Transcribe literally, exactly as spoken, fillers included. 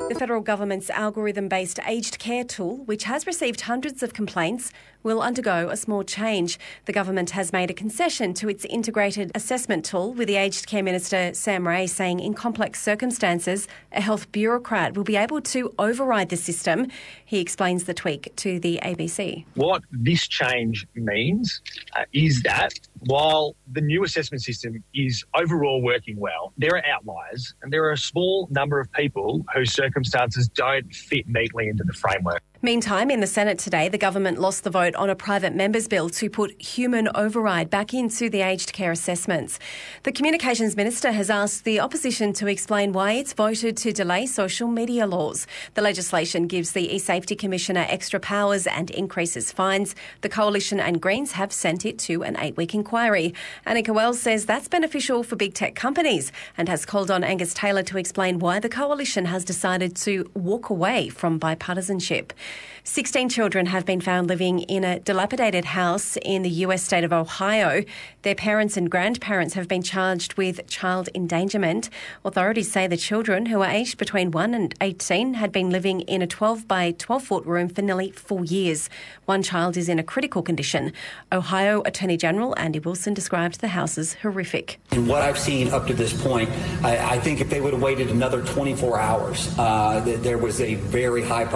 The federal government's algorithm-based aged care tool, which has received hundreds of complaints, will undergo a small change. The government has made a concession to its integrated assessment tool, with the Aged Care Minister Sam Rae saying in complex circumstances, a health bureaucrat will be able to override the system. He explains the tweak to the A B C. What this change means uh, is that while the new assessment system is overall working well, there are outliers and there are a small number of people whose circumstances don't fit neatly into the framework. Meantime, in the Senate today, the government lost the vote on a private member's bill to put human override back into the aged care assessments. The Communications Minister has asked the opposition to explain why it's voted to delay social media laws. The legislation gives the eSafety Commissioner extra powers and increases fines. The Coalition and Greens have sent it to an eight-week inquiry. Annika Wells says that's beneficial for big tech companies and has called on Angus Taylor to explain why the Coalition has decided to walk away from bipartisanship. sixteen children have been found living in a dilapidated house in the U S state of Ohio. Their parents and grandparents have been charged with child endangerment. Authorities say the children, who are aged between one and eighteen, had been living in a twelve by twelve foot room for nearly four years. One child is in a critical condition. Ohio Attorney General Andy Wilson described the house as horrific. In what I've seen up to this point, I, I think if they would have waited another twenty-four hours, uh, there was a very high